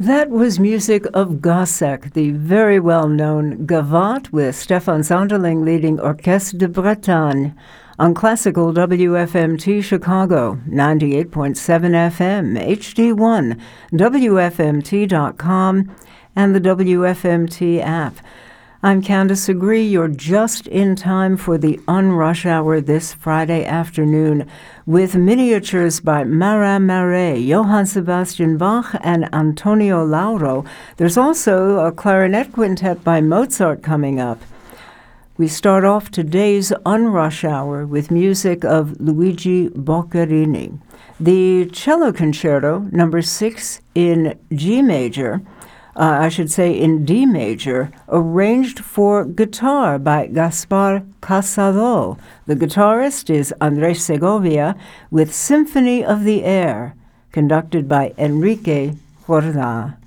That was music of Gossec, the very well-known Gavotte, with Stefan Sonderling leading Orchestre de Bretagne on classical WFMT Chicago, 98.7 FM, HD1, WFMT.com, and the WFMT app. I'm Candace Agree. You're just in time for the Unrush Hour this Friday afternoon with miniatures by Marin Marais, Johann Sebastian Bach, and Antonio Lauro. There's also a clarinet quintet by Mozart coming up. We start off today's Unrush Hour with music of Luigi Boccherini. The Cello Concerto, number 6 in G major, in D major, arranged for guitar by Gaspar Casado. The guitarist is Andrés Segovia with Symphony of the Air, conducted by Enrique Jorda.